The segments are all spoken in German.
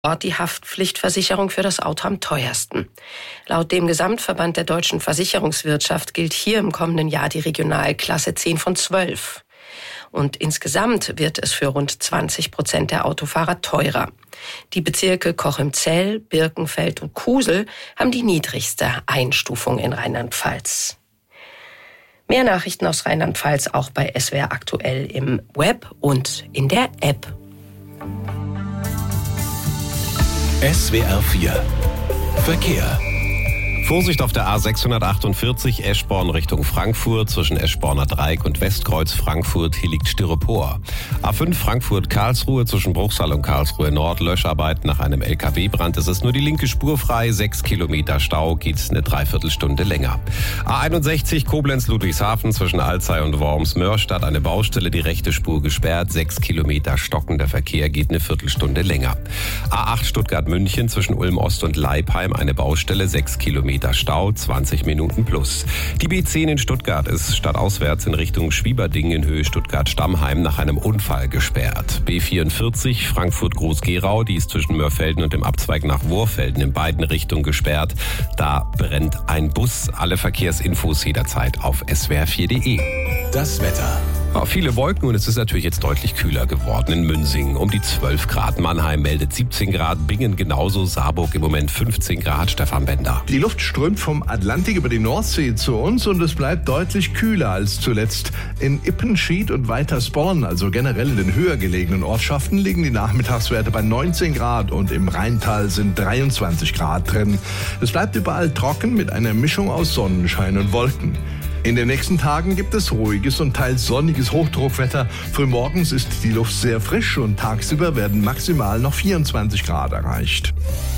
die Haftpflichtversicherung für das Auto am teuersten. Laut dem Gesamtverband der deutschen Versicherungswirtschaft gilt hier im kommenden Jahr die Regionalklasse 10 von 12. Und insgesamt wird es für rund 20% der Autofahrer teurer. Die Bezirke Cochem-Zell, Birkenfeld und Kusel haben die niedrigste Einstufung in Rheinland-Pfalz. Mehr Nachrichten aus Rheinland-Pfalz auch bei SWR aktuell im Web und in der App. SWR 4 Verkehr. Vorsicht auf der A648 Eschborn Richtung Frankfurt zwischen Eschborner Dreieck und Westkreuz Frankfurt. Hier liegt Styropor. A5 Frankfurt-Karlsruhe zwischen Bruchsal und Karlsruhe Nord. Löscharbeit nach einem LKW-Brand. Es ist nur die linke Spur frei. 6 Kilometer Stau, geht eine Dreiviertelstunde länger. A61 Koblenz-Ludwigshafen zwischen Alzey und Worms-Mörstadt. Eine Baustelle, die rechte Spur gesperrt. 6 Kilometer stockender Verkehr, geht eine Viertelstunde länger. A8 Stuttgart-München zwischen Ulm-Ost und Leipheim. Eine Baustelle, 6 Kilometer Stau, 20 Minuten plus. Die B10 in Stuttgart ist stadtauswärts in Richtung Schwieberding in Höhe Stuttgart-Stammheim nach einem Unfall gesperrt. B44 Frankfurt-Groß-Gerau, die ist zwischen Mörfelden und dem Abzweig nach Worfelden in beiden Richtungen gesperrt. Da brennt ein Bus. Alle Verkehrsinfos jederzeit auf swr4.de. Das Wetter. Viele Wolken und es ist natürlich jetzt deutlich kühler geworden. In Münsingen um die 12 Grad. Mannheim meldet 17 Grad, Bingen genauso, Saarburg im Moment 15 Grad. Stefan Bender. Die Luft strömt vom Atlantik über die Nordsee zu uns und es bleibt deutlich kühler als zuletzt. In Ippenschied und Weitersborn, also generell in den höher gelegenen Ortschaften, liegen die Nachmittagswerte bei 19 Grad und im Rheintal sind 23 Grad drin. Es bleibt überall trocken mit einer Mischung aus Sonnenschein und Wolken. In den nächsten Tagen gibt es ruhiges und teils sonniges Hochdruckwetter. Frühmorgens ist die Luft sehr frisch und tagsüber werden maximal noch 24 Grad erreicht.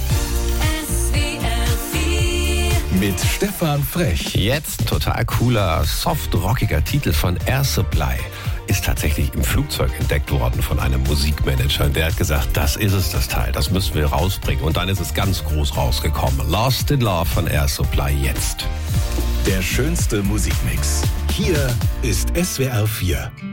Mit Stefan Frech. Jetzt total cooler, soft-rockiger Titel von Air Supply. Ist tatsächlich im Flugzeug entdeckt worden von einem Musikmanager. Und der hat gesagt, das ist es, das Teil, das müssen wir rausbringen. Und dann ist es ganz groß rausgekommen. Lost in Love von Air Supply jetzt. Der schönste Musikmix. Hier ist SWR 4.